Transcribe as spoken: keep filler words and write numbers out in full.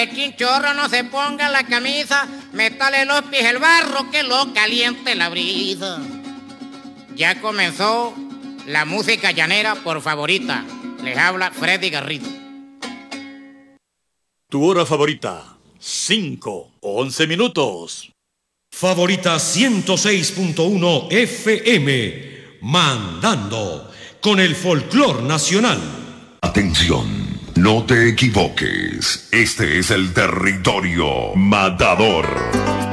El chinchorro no se ponga la camisa, métale los pies el barro que lo caliente la brisa. Ya comenzó la música llanera por favorita. Les habla Freddy Garrido. Tu hora favorita, cinco o once minutos. Favorita ciento seis punto uno F M, mandando con el folclor nacional. Atención. No te equivoques, este es el territorio matador.